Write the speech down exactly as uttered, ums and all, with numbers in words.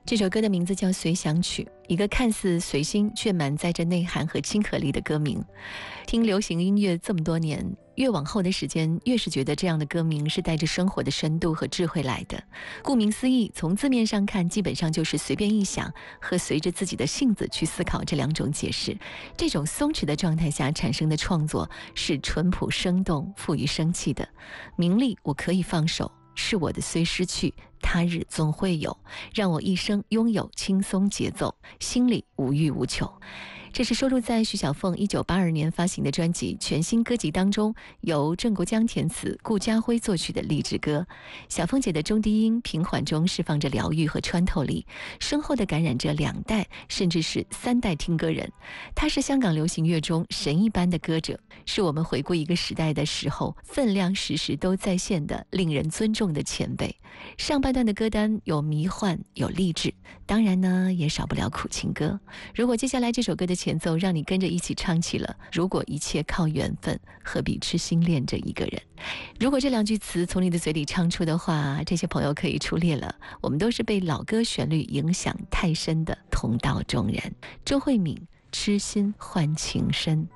这首歌的名字叫《随想曲》，一个看似随心却满载着内涵和亲和力的歌名。听流行音乐这么多年，越往后的时间越是觉得这样的歌名是带着生活的深度和智慧来的。顾名思义，从字面上看，基本上就是随便一想和随着自己的性子去思考这两种解释。这种松弛的状态下产生的创作是淳朴生动、富于生气的。名利我可以放手，是我的虽失去，他日总会有，让我一生拥有轻松节奏，心里无欲无求。这是收录在徐小凤一九八二年发行的专辑《全新歌集》当中，由郑国江填词、顾嘉辉作曲的励志歌。小凤姐的中低音平缓中释放着疗愈和穿透力，深厚地感染着两代甚至是三代听歌人。她是香港流行乐中神一般的歌者，是我们回顾一个时代的时候分量时时都在线的令人尊重的前辈。上半段的歌单有迷幻，有励志，当然呢也少不了苦情歌。如果接下来这首歌的前奏让你跟着一起唱起了如果一切靠缘分，何必痴心恋着一个人。如果这两句词从你的嘴里唱出的话，这些朋友可以出列了。我们都是被老歌旋律影响太深的同道中人。周慧敏，痴心换情深。